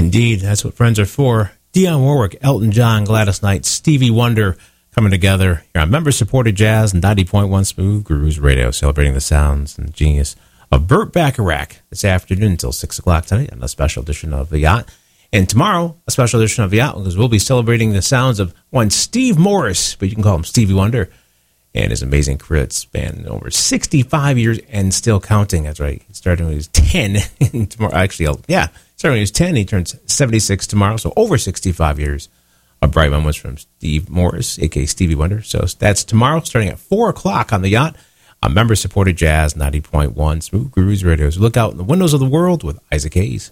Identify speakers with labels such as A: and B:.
A: Indeed, that's what friends are for. Dionne Warwick, Elton John, Gladys Knight, Stevie Wonder coming together here on member-supported jazz and 90.1 Smooth Grooves Radio, celebrating the sounds and genius of Burt Bacharach this afternoon until 6 o'clock tonight on a special edition of The Yacht. And tomorrow, a special edition of The Yacht, because we'll be celebrating the sounds of one Steve Morris, but you can call him Stevie Wonder, and his amazing career that spanned over 65 years and still counting. That's right. He started when he was 10. Tomorrow, actually, yeah, started when he was 10. He turns 76 tomorrow, so over 65 years of bright moments from Steve Morris, a.k.a. Stevie Wonder. So that's tomorrow, starting at 4 o'clock on The Yacht, on member-supported jazz, 90.1 Smooth Grooves Radio. So look out in the windows of the world with Isaac Hayes.